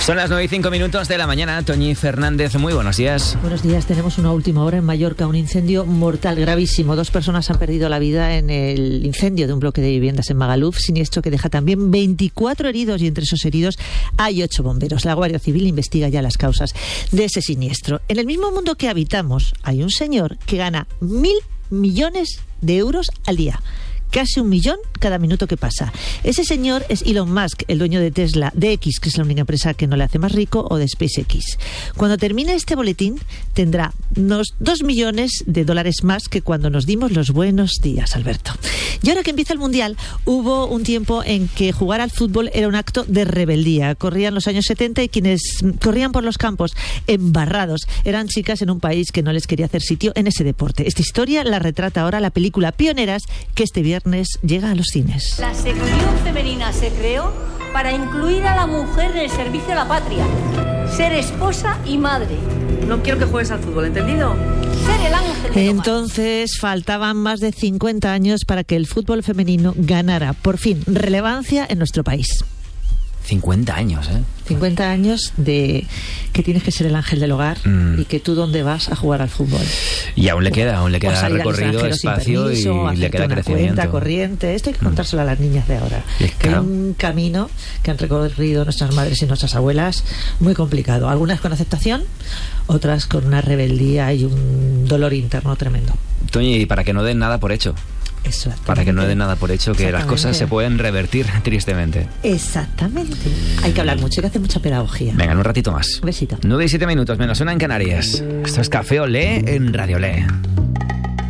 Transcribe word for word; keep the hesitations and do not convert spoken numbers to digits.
Son las nueve y cinco minutos de la mañana. Toñi Fernández, muy buenos días. Buenos días. Tenemos una última hora en Mallorca. Un incendio mortal, gravísimo. Dos personas han perdido la vida en el incendio de un bloque de viviendas en Magaluf. Siniestro que deja también veinticuatro heridos y entre esos heridos hay ocho bomberos. La Guardia Civil investiga ya las causas de ese siniestro. En el mismo mundo que habitamos hay un señor que gana mil millones de euros al día. Casi un millón cada minuto que pasa. Ese señor es Elon Musk, el dueño de Tesla, de X, que es la única empresa que no le hace más rico, o de SpaceX. Cuando termine este boletín, tendrá unos dos millones de dólares más que cuando nos dimos los buenos días, Alberto. Y ahora que empieza el Mundial, hubo un tiempo en que jugar al fútbol era un acto de rebeldía. Corrían los años setenta y quienes corrían por los campos embarrados eran chicas en un país que no les quería hacer sitio en ese deporte. Esta historia la retrata ahora la película Pioneras, que este viernes llega a los cines. La sección femenina se creó para incluir a la mujer en el servicio a la patria, ser esposa y madre. No quiero que juegues al fútbol, ¿entendido? Ser el ángel de Entonces faltaban más de cincuenta años para que el fútbol femenino ganara, por fin, relevancia en nuestro país. cincuenta años, ¿eh? cincuenta años de que tienes que ser el ángel del hogar mm. y que tú dónde vas a jugar al fútbol. Y aún le queda, aún le queda recorrido, espacio permiso, y le queda una crecimiento. Cuenta corriente. Esto hay que contárselo mm. a las niñas de ahora. Es que claro. Hay un camino que han recorrido nuestras madres y nuestras abuelas muy complicado. Algunas con aceptación, otras con una rebeldía y un dolor interno tremendo. Toñi, y para que no den nada por hecho. Para que no den nada por hecho, que las cosas se pueden revertir tristemente. Exactamente. Hay que hablar mucho, hay que hacer mucha pedagogía. Venga, en un ratito más. Un besito. nueve y siete minutos, menos una en Canarias. Esto es Café Olé en Radio Olé.